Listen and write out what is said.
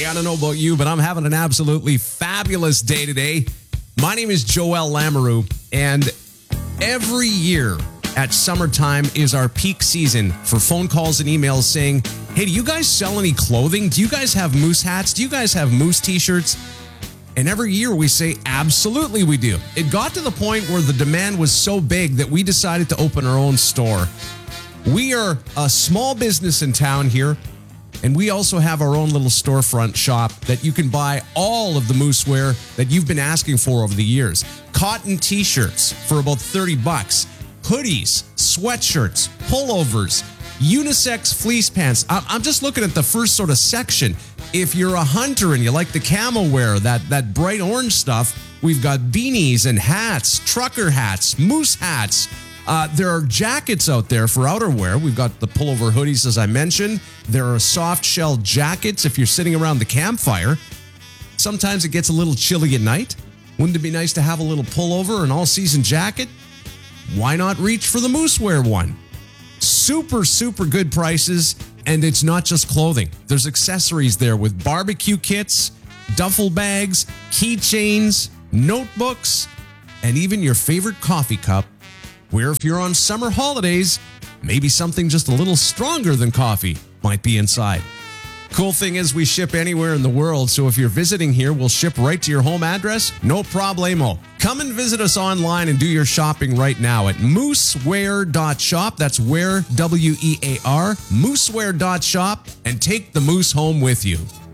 I don't know about you, but I'm having an absolutely fabulous day today. My name is Joel Lamoureux, and every year at summertime is our peak season for phone calls and emails saying, hey, do you guys sell any clothing? Do you guys have moose hats? Do you guys have moose t-shirts? And every year we say, absolutely we do. It got to the point where the demand was so big that we decided to open our own store. We are a small business in town here, and we also have our own little storefront shop that you can buy all of the moose wear that you've been asking for over the years. Cotton t-shirts for about $30, hoodies, sweatshirts, pullovers, unisex fleece pants. I'm just looking at the first sort of section. If you're a hunter and you like the camo wear, that bright orange stuff, we've got beanies and hats, trucker hats, moose hats. There are jackets out there for outerwear. We've got the pullover hoodies, as I mentioned. There are soft shell jackets if you're sitting around the campfire. Sometimes it gets a little chilly at night. Wouldn't it be nice to have a little pullover, an all-season jacket? Why not reach for the moose wear one? Super, super good prices, and it's not just clothing. There's accessories there with barbecue kits, duffel bags, keychains, notebooks, and even your favorite coffee cup, where if you're on summer holidays, maybe something just a little stronger than coffee might be inside. Cool thing is we ship anywhere in the world, so if you're visiting here, we'll ship right to your home address, no problemo. Come and visit us online and do your shopping right now at moosewear.shop. That's wear, W-E-A-R, moosewear.shop, and take the moose home with you.